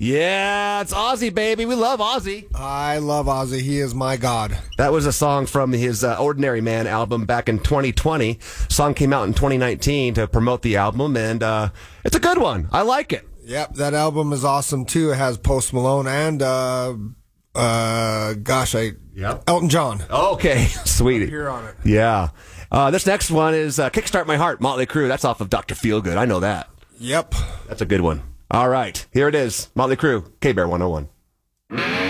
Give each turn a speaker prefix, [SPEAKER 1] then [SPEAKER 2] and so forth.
[SPEAKER 1] Yeah, it's Ozzy, baby. We love Ozzy.
[SPEAKER 2] I love Ozzy. He is my god.
[SPEAKER 1] That was a song from his Ordinary Man album back in 2020. Song came out in 2019 to promote the album, and it's a good one. I like it.
[SPEAKER 2] Yep, that album is awesome, too. It has Post Malone and, Elton John.
[SPEAKER 1] Okay, sweet.
[SPEAKER 2] Here on it.
[SPEAKER 1] Yeah. This next one is Kickstart My Heart, Motley Crue. That's off of Dr. Feelgood. I know that.
[SPEAKER 2] Yep.
[SPEAKER 1] That's a good one. All right, here it is. Motley Crue, K-Bear 101.